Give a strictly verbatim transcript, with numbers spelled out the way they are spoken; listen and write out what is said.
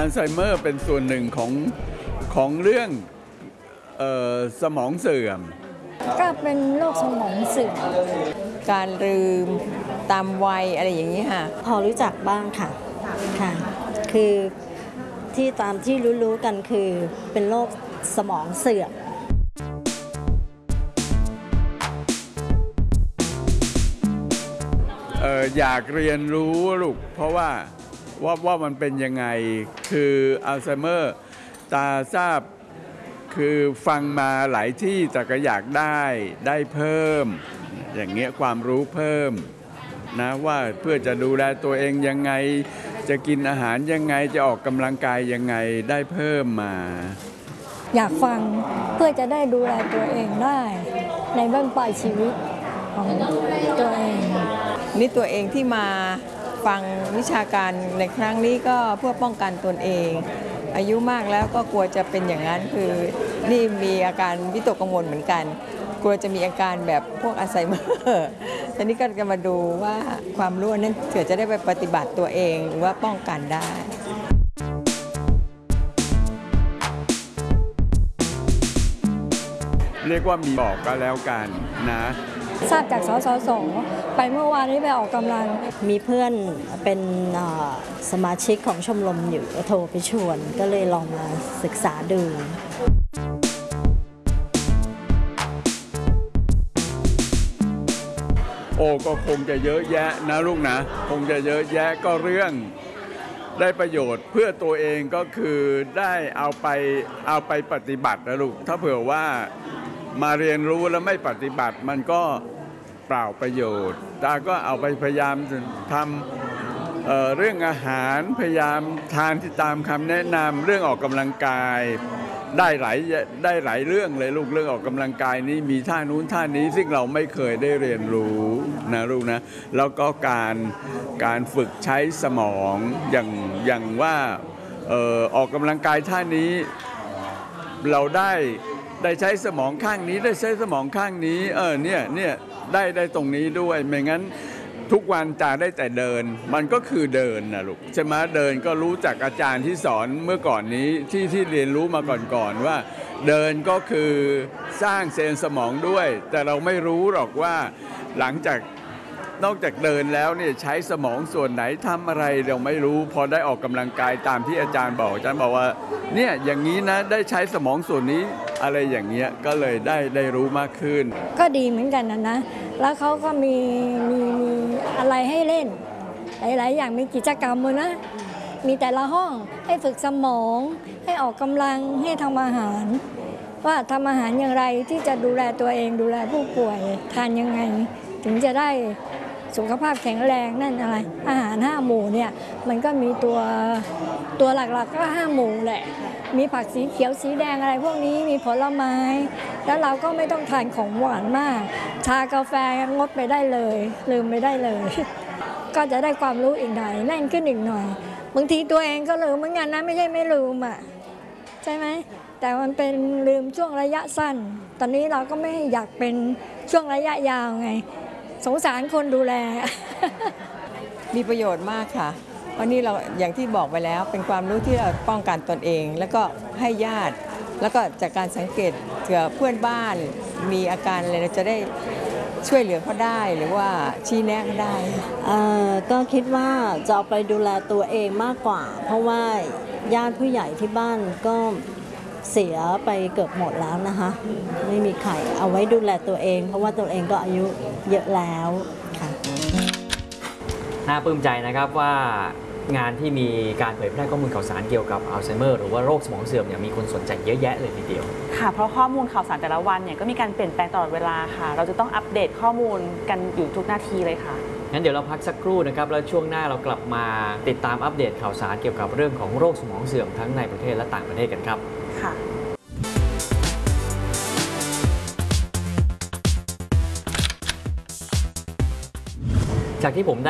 อัลไซเมอร์เป็นส่วนหนึ่งของของเรื่องเอ่อสมองเสื่อมก็เป็นโรคสมองเสื่อมการลืมตามวัยอะไรอย่างนี้ค่ะพอรู้จักบ้างค่ะค่ะคือที่ตามที่รู้ๆกันคือเป็นโรคสมองเสื่อมเอ่ออยากเรียนรู้ลูกเพราะว่าว่าว่ามันเป็นยังไงคืออัลไซเมอร์ตาทราบคือฟังมาหลายที่แต่ก็อยากได้ได้เพิ่มอย่างเงี้ยความรู้เพิ่มนะว่าเพื่อจะดูแลตัวเองยังไงจะกินอาหารยังไงจะออกกำลังกายยังไงได้เพิ่มมาอยากฟังเพื่อจะได้ดูแลตัวเองได้ในบ้านปลายชีวิตของตัวเองนี่ตัวเองที่มาฟังวิชาการในครั้งนี้ก็เพื่อป้องกันตนเองอายุมากแล้วก็กลัวจะเป็นอย่างนั้นคือนี่มีอาการวิตกกังวลเหมือนกันกลัวจะมีอาการแบบพวกอัลไซเมอร์ทีนี้ก็จะมาดูว่าความรู้นั้นเผื่อจะได้ไปปฏิบัติตัวเองหรือว่าป้องกันได้เรียกว่ามีบอกก็แล้วกันนะทราบจากสสสไปเมื่อวานนี้ไปออกกำลังมีเพื่อนเป็นสมาชิกของชมรมอยู่โทรไปชวนก็เลยลองมาศึกษาดูโอ้ก็คงจะเยอะแยะนะลูกนะคงจะเยอะแยะก็เรื่องได้ประโยชน์เพื่อตัวเองก็คือได้เอาไปเอาไปปฏิบัตินะลูกถ้าเผื่อว่ามาเรียนรู้แล้วไม่ปฏิบัติมันก็เปล่าประโยชน์ตาก็เอาไปพยายามทำ เอ่อ เรื่องอาหารพยายามทานที่ตามคำแนะนำเรื่องออกกำลังกายได้หลายได้หลายเรื่องเลยลูกเรื่องออกกำลังกายนี้มีท่านู้นท่านี้ซึ่งเราไม่เคยได้เรียนรู้นะลูกนะแล้วก็การการฝึกใช้สมองอย่างอย่างว่าเอ่อออกกำลังกายท่านี้เราได้ได้ใช้สมองข้างนี้ได้ใช้สมองข้างนี้เออเนี่ยเนี่ยได้ได้ตรงนี้ด้วยไม่งั้นทุกวันจะได้แต่เดินมันก็คือเดินนะลูกใช่ไหมเดินก็รู้จากอาจารย์ที่สอนเมื่อก่อนนี้ที่ที่เรียนรู้มาก่อนๆว่าเดินก็คือสร้างเซลล์สมองด้วยแต่เราไม่รู้หรอกว่าหลังจากนอกจากเดินแล้วเนี่ยใช้สมองส่วนไหนทำอะไรเราไม่รู้พอได้ออกกำลังกายตามที่อาจารย์บอกอาจารย์บอกว่าเนี่ยอย่างนี้นะได้ใช้สมองส่วนนี้อะไรอย่างเงี้ยก็เลยได้ได้รู้มากขึ้นก็ดีเหมือนกันนะนะแล้วเขาก็มีมีมีอะไรให้เล่นหลายๆอย่างมีกิจกรรมเลยนะมีแต่ละห้องให้ฝึกสมองให้ออกกำลังให้ทำอาหารว่าทำอาหารอย่างไรที่จะดูแลตัวเองดูแลผู้ป่วยทานยังไงถึงจะได้สุขภาพแข็งแรงนั่นอะไรอาหารห้าหมู่เนี่ยมันก็มีตัวตัวหลักๆ ก็ห้าหมู่แหละมีผักสีเขียวสีแดงอะไรพวกนี้มีผลไม้แล้วเราก็ไม่ต้องทานของหวานมากชากาแฟงดไปได้เลยลืมไปได้เลยก็จะได้ความรู้อีกหน่อยแน่นขึ้นอีกหน่อยบางทีตัวเองก็ลืมเหมือนกันนะไม่ใช่ไม่ลืมอ่ะใช่ไหมแต่มันเป็นลืมช่วงระยะสั้นตอนนี้เราก็ไม่อยากเป็นช่วงระยะยาวไงสงสารคนดูแลมีประโยชน์มากค่ะเพราะนี่เราอย่างที่บอกไปแล้วเป็นความรู้ที่เราป้องกันตนเองแล้วก็ให้ญาติแล้วก็จากการสังเกตเผื่อเพื่อนบ้านมีอาการอะไรเราจะได้ช่วยเหลือเขาได้หรือว่าชี้แนะเขาได้เอ่อก็คิดว่าจะเอาไปดูแลตัวเองมากกว่าเพราะว่าญาติผู้ใหญ่ที่บ้านก็เสียไปเกือบหมดแล้วนะคะไม่มีใครเอาไว้ดูแลตัวเองเพราะว่าตัวเองก็อายุเยอะแล้วค่ะน่าปลื้มใจนะครับว่างานที่มีการเผยแพร่ข้อมูลข่าวสารเกี่ยวกับอัลไซเมอร์หรือว่าโรคสมองเสื่อมเนี่ยมีคนสนใจเยอะแยะเลยทีเดียวค่ะเพราะข้อมูลข่าวสารแต่ละวันเนี่ยก็มีการเปลี่ยนแปลงตลอดเวลาค่ะเราจะต้องอัปเดตข้อมูลกันอยู่ทุกนาทีเลยค่ะงั้นเดี๋ยวเราพักสักครู่นะครับแล้วช่วงหน้าเรากลับมาติดตามอัปเดตข่าวสารเกี่ยวกับเรื่องของโรคสมองเสื่อมทั้งในประเทศและต่างประเทศกันครับค่ะจากที่ผมได้